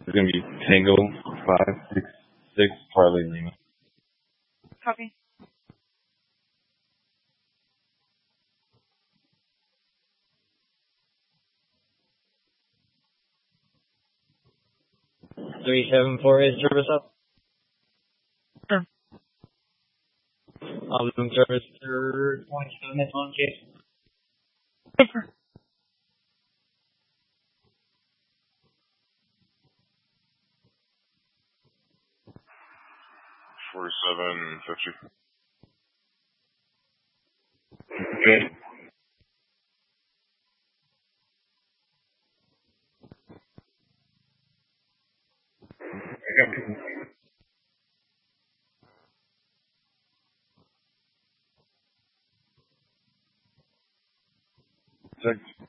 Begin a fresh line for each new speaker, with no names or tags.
It's gonna be Tango 566 Charlie Lima.
Copy.
Three 748 service up.
Sure.
Doing service for 27 minutes on case.
Paper.
$47.50.
Okay. I got people. Check.